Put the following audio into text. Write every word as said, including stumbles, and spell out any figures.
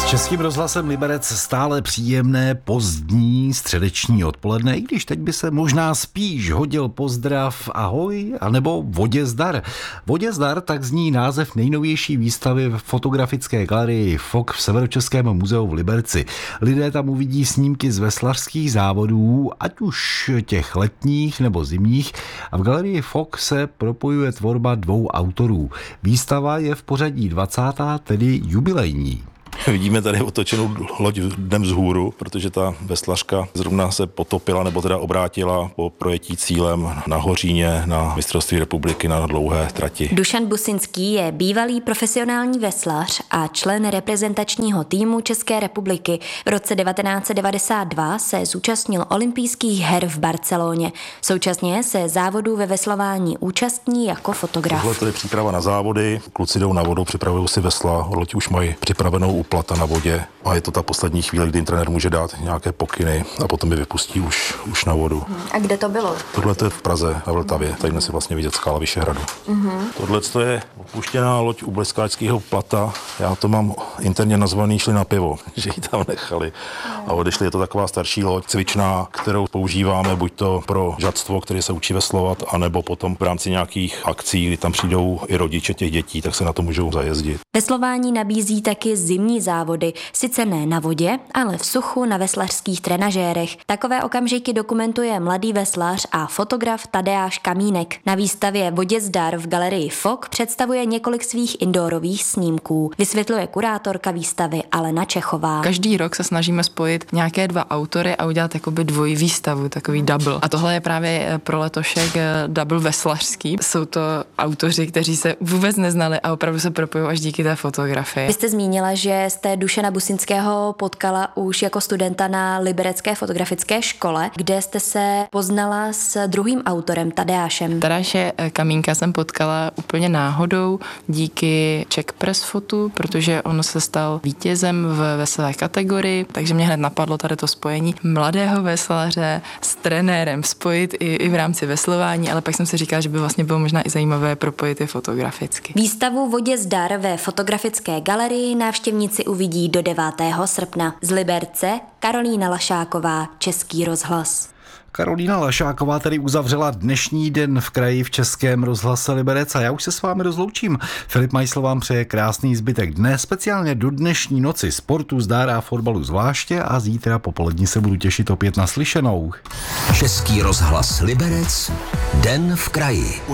Českým rozhlasem Liberec stále příjemné pozdní středeční odpoledne, i když teď by se možná spíš hodil pozdrav ahoj, anebo vodě zdar. Vodě zdar, tak zní název nejnovější výstavy v fotografické galerii F O K v Severočeském muzeu v Liberci. Lidé tam uvidí snímky z veslařských závodů, ať už těch letních nebo zimních, a v galerii F O K se propojuje tvorba dvou autorů. Výstava je v pořadí dvacátá, tedy jubilejní. Vidíme tady otočenou loď dnem vzhůru, protože ta veslařka zrovna se potopila nebo teda obrátila po projetí cílem na Hoříně na mistrovství republiky na dlouhé trati. Dušan Businský je bývalý profesionální veslař a člen reprezentačního týmu České republiky. V roce devatenáct set devadesát dva se zúčastnil olympijských her v Barceloně. Současně se závodů ve veslování účastní jako fotograf. Tohle to je příprava na závody. Kluci jdou na vodu, připravují si vesla, loď už mají připravenou plata na vodě a je to ta poslední chvíle, kdy jim trenér může dát nějaké pokyny a potom je vypustí už, už na vodu. A kde to bylo? Tohle je v Praze, na Vltavě. Tady dnes je vlastně vidět skála Vyšehradu. Uh-huh. Tohle je opuštěná loď u Bleskáčského plata. Já to mám interně nazvaný šli na pivo, že ji tam nechali a odešli. Je to taková starší loď cvičná, kterou používáme buď to pro žadstvo, které se učí veslovat, anebo potom v rámci nějakých akcí, kdy tam přijdou i rodiče těch dětí, tak se na to můžou zajezdit. Veslování nabízí taky zimní závody, sice ne na vodě, ale v suchu na veslařských trenažérech. Takové okamžiky dokumentuje mladý veslař a fotograf Tadeáš Kamínek. Na výstavě Vodě zdar v galerii F O K představuje několik svých indoorových snímků. Vysvětluje kurátorka výstavy Alena Čechová. Každý rok se snažíme spojit nějaké dva autory a udělat jakoby dvojí výstavu, takový double. A tohle je právě pro letošek double veslařský. Jsou to autoři, kteří se vůbec neznali a opravdu se propojují až díky té fotografii. Vy jste zmínila, že jste Dušana Businského potkala už jako studenta na Liberecké fotografické škole, kde jste se poznala s druhým autorem Tadeášem. Tadeáše Kamínka jsem potkala úplně náhodou díky Czech Press Fotu, protože on se stal vítězem v veselé kategorii, takže mě hned napadlo tady to spojení mladého veslaře s trenérem spojit i, i v rámci veslování, ale pak jsem si říkala, že by vlastně bylo možná i zajímavé propojit i fotograficky. Výstavu Vodě zdar ve fotografické galerii návštěvníci uvidí do devátého srpna. Z Liberce Karolína Lašáková, Český rozhlas. Karolína Lašáková tedy uzavřela dnešní den v kraji v Českém rozhlase Liberec a já už se s vámi rozloučím. Filip Majsl vám přeje krásný zbytek dne, speciálně do dnešní noci sportu, zdar a fotbalu zvláště a zítra popolední se budu těšit opět na slyšenou. Český rozhlas Liberec, den v kraji.